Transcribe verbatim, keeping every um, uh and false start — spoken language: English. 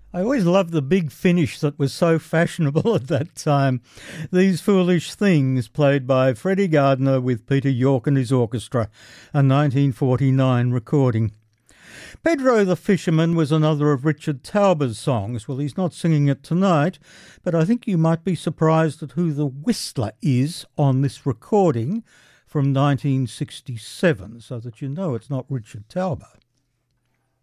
I always loved the big finish that was so fashionable at that time. These Foolish Things, played by Freddie Gardner with Peter York and his orchestra, a nineteen forty-nine recording. Pedro the Fisherman was another of Richard Tauber's songs. Well, he's not singing it tonight, but I think you might be surprised at who the whistler is on this recording from nineteen sixty-seven, so that you know it's not Richard Tauber.